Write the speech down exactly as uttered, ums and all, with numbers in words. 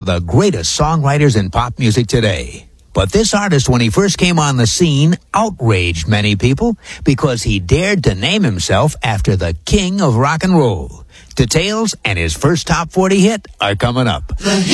the greatest songwriters in pop music today. But this artist, when he first came on the scene, outraged many people because he dared to name himself after the king of rock and roll. Details and his first top forty hit are coming up.